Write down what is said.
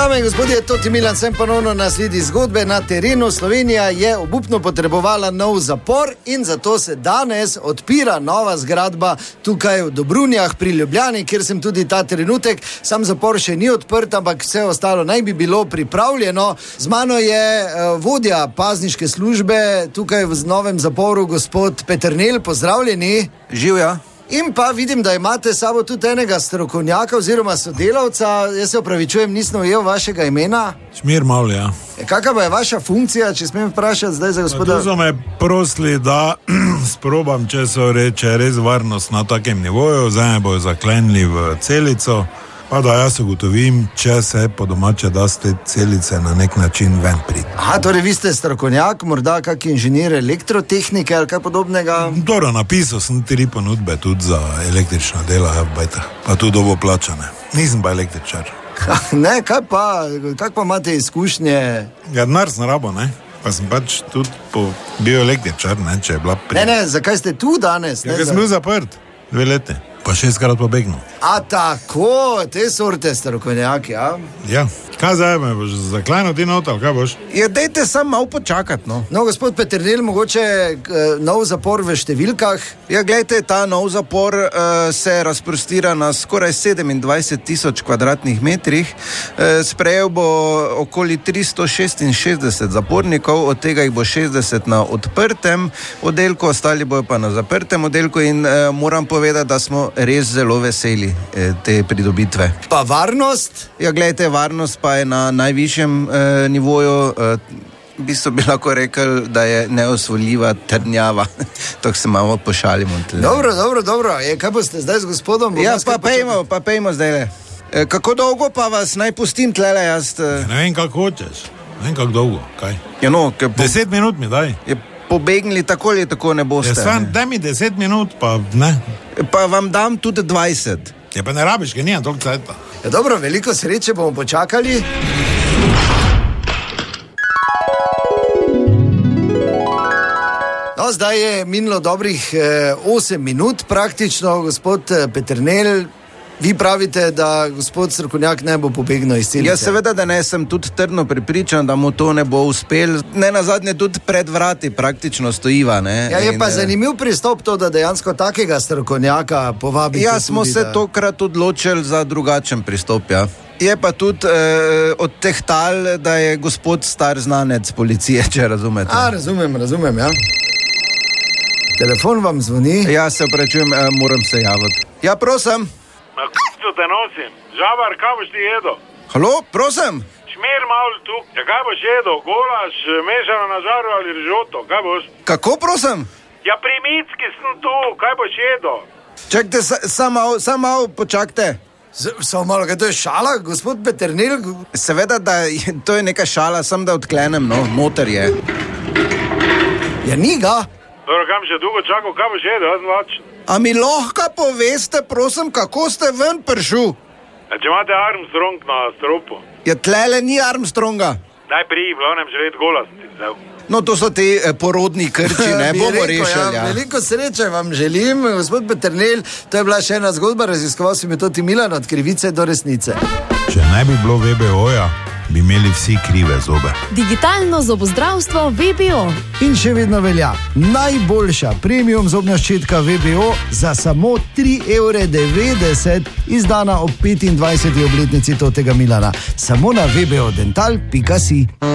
Dame in gospodje, Toti Milan sem ponovno na sledi zgodbe na terenu. Slovenija je obupno potrebovala nov zapor in zato se danes odpira nova zgradba tukaj v Dobrunjah pri Ljubljani, kjer sem tudi ta trenutek. Sam zapor še ni odprt, ampak vse ostalo naj bi bilo pripravljeno. Z mano je vodja pazniške službe tukaj v novem zaporu, gospod Peternelj, pozdravljeni. Živja. In pa vidim, da imate sabo tudi enega strokovnjaka oziroma sodelavca. Jaz se opravičujem, nisem ujel vašega imena. Šmir Mal, ja. Kakva je vaša funkcija, če smem vprašati zdaj za gospoda? Tu so me prosili, da sprobam, če so reče res varnost na takem nivoju, zdaj me bojo zaklenili v celico, pa da jaz ugotovim, če se po domače da z te celice na nek način ven priti. Aha, torej vi ste strokovnjak, morda kak inženir elektrotehnike ali kaj podobnega? Dobro, napisal sem 3 ponudbe tudi za električna dela, pa tudi dobo plačane. Nisem pa električar. Ne, kaj pa imate izkušnje? Ja, denar sem rabo, ne? Pa sem pač tudi bil električar, ne, če je bila pri... Ne, zakaj ste tu danes? Ja, ker sem bil zaprt 2 leti, pa 6-krat pobegnil. A tako, te sorte strokovnjaki, ja? Ja, kaj zdaj me boš zaklenil ti not, ali kaj boš? Ja, dejte sam malo počakati, no. No, gospod Peternelj, mogoče nov zapor v številkah? Ja, glejte, ta nov zapor se razprostira na skoraj 27,000 kvadratnih metrih. Sprejel bo okoli 366 zapornikov, od tega jih bo 60 na odprtem oddelku, ostali bojo pa na zaprtem oddelku in moram povedati, da smo res zelo veseli te pridobitve. Pa varnost? Ja, glejte, varnost pa je na najvišjem nivoju. V bistvu bi lahko rekel, da je neosvojljiva trdnjava. Tako se malo pošalimo. Dobro. Kaj boste zdaj z gospodom? Ja, pa pejmo zdaj. Kako dolgo pa vas naj pustim tlele jaz? Ne vem, kako hočeš. Ne vem, kako dolgo. Kaj? Ja, no, 10 minut mi daj. Pobegnili tako ali tako ne boste. Ja, daj mi 10 minut, pa ne. Pa vam dam tudi 20. Ja, pa ne rabiš, ker nijem toliko cajta. Ja, dobro, veliko sreče, bomo počakali. No, zdaj je minilo dobrih 8 minut praktično, gospod Peternelj. Vi pravite, da gospod strokovnjak ne bo pobegnil iz celice. Ja, seveda, da ne, sem tudi trdno prepričan, da mu to ne bo uspel. Ne nazadnje tudi pred vrati praktično stojiva, ne. Ja, je pa zanimiv pristop to, da dejansko takega strokovnjaka povabite. Ja, smo se tokrat odločili za drugačen pristop, ja. Je pa tudi odtehtal, da je gospod star znanec policije, če razumete. Razumem, ja. Telefon vam zvoni. Ja, se opravičujem, moram se javiti. Ja, prosim. Na k***u te nosim. Žabar, kaj boš ti jedel? Halo, prosim. Šmir Mal tu. Ja, kaj boš jedel? Golaž, mešano na žaru ali rižoto? Kaj boš? Kako, prosim? Ja, pri Micki sem tu. Kaj boš jedel? Čakajte, samo malo počakajte. Samo malo, kaj to je šala, gospod Peternelj? Seveda, da to je neka šala, sem da odklenem, no, noter je. Ja, ni ga. Dobro, kam še dolgo čakal, kaj boš jedel? Jaz vač. A mi lahko poveste, prosim, kako ste ven prišel? Ja, če imate Armstrong na stropu. Ja, tlele ni Armstronga. Daj pri, glavnem želeti gola si vzel. No, to so ti porodni krči, ne bomo rešili. Ja. Veliko sreče vam želim, gospod Peternelj. To je bila še ena zgodba, raziskoval si mi Toti Milan od krivice do resnice. Če ne bi bilo VBO-ja, bi imeli vsi krive zobe. Digitalno zobozdravstvo VBO. In še vedno velja najboljša premium zobna ščetka VBO za samo 3,90 €, izdana ob 25. obletnici Totega Milana. Samo na vbodental.si.